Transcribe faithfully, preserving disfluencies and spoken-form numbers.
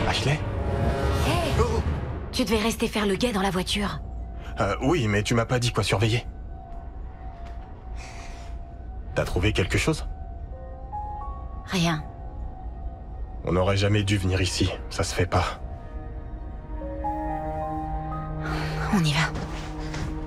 Ashley? Hé, Oh! tu devais rester faire le guet dans la voiture. Euh, oui, mais tu m'as pas dit quoi surveiller. T'as trouvé quelque chose? Rien. On n'aurait jamais dû venir ici, ça se fait pas. On y va.